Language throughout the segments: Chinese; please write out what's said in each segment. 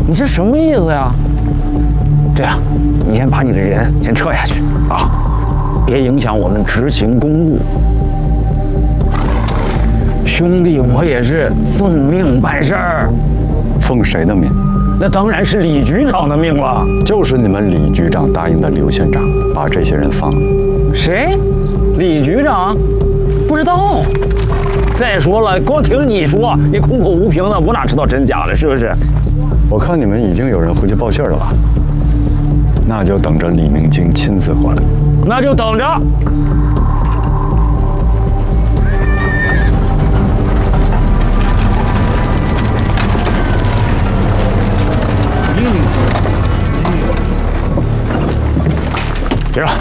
你这什么意思呀？这样，你先把你的人先撤下去啊，别影响我们执行公务。兄弟，我也是奉命办事儿。 奉谁的命？ 那当然是李局长的命了。 就是你们李局长答应的刘县长把这些人放了。 谁？李局长？不知道。再说了，光听你说，你空口无凭的，我哪知道真假的，是不是？ 我看你们已经有人回去报信了吧？那就等着李明京亲自过来。 那就等着。局长。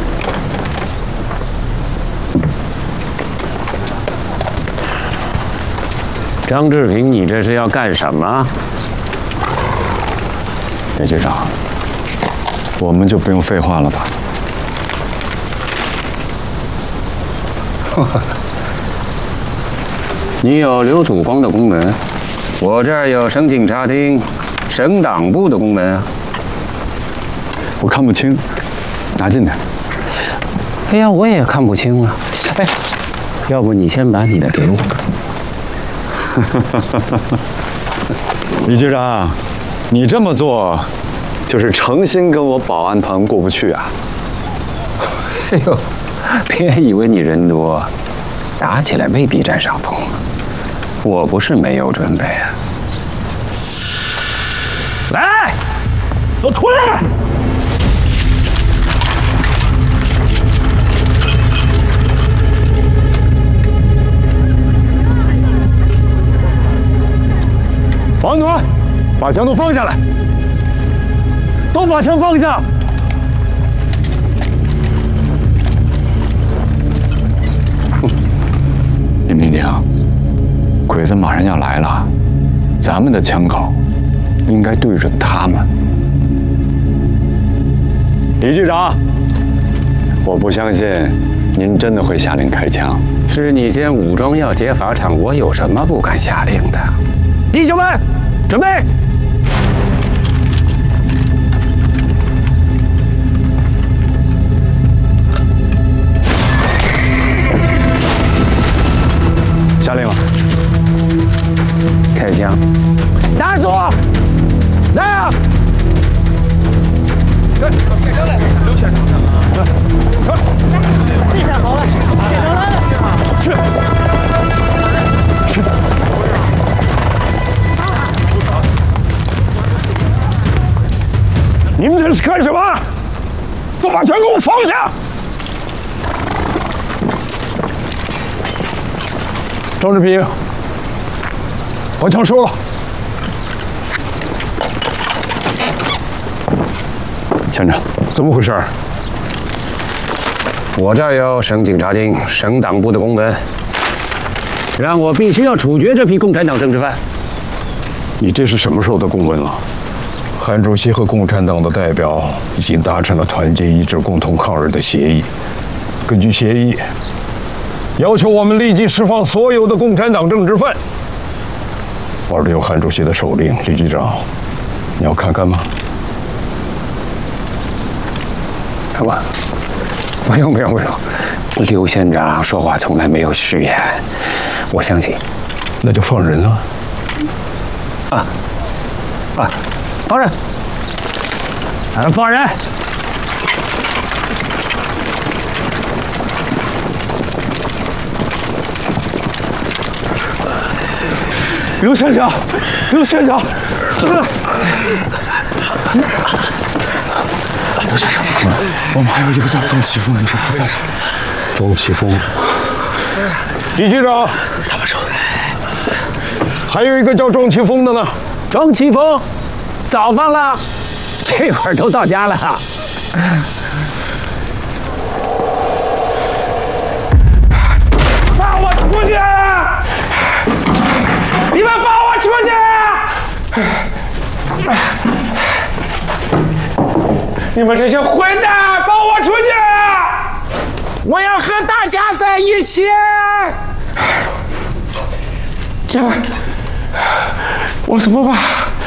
张志平，你这是要干什么？ 李局长，我们就不用废话了吧？ 你有刘祖光的公文，我这儿有省警察厅、省党部的公文啊。 我看不清，拿进去。 哎呀，我也看不清啊。哎，要不你先把你的给我。 李局长，你这么做，就是诚心跟我保安团过不去啊！ 哎呦，别以为你人多，打起来未必占上风。我不是没有准备啊。 来，都出来！ 保安团，把枪都放下来，都把枪放下。李明鼎，鬼子马上要来了，咱们的枪口应该对准他们。李局长，我不相信您真的会下令开枪。 是你先武装要劫法场，我有什么不敢下令的？ 弟兄们，准备！ 下令了， 开枪！ 打住！来啊！ 开枪来！刘县长， 地上好了，县长来了！ 去！去！ 你们这是干什么？都把枪给我放下！ 张志平，把枪收了。县长，怎么回事？ 我这儿有省警察厅、省党部的公文，让我必须要处决这批共产党政治犯。 你这是什么时候的公文了？韩主席和共产党的代表已经达成了团结一致、共同抗日的协议。根据协议，要求我们立即释放所有的共产党政治犯。我这有韩主席的手令，李局长，你要看看吗？ 不用。刘县长说话从来没有虚言，我相信。 那就放人啊！ 放人！放人！ 刘县长，刘县长，刘县长，我们还有一个叫钟启峰的人不在这。 钟启峰， 李局长， 他们说， 还有一个叫钟启峰的呢。 张启峰，早饭了，这会儿都到家了。放我出去！你们放我出去！你们这些混蛋，放我出去！我要和大家在一起。我怎么办？